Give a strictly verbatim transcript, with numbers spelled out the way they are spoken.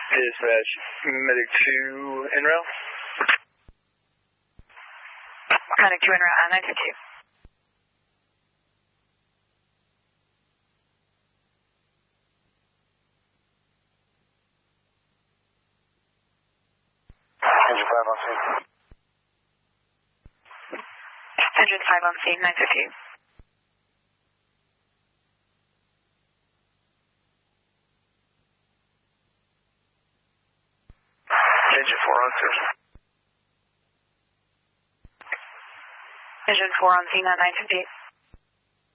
Dispatch, Medic two, en route. Medic two, en route, nine two two. Engine five on scene. Engine five on scene, nine two two. Engine four on scene. Engine four on scene at nine fifty-eight.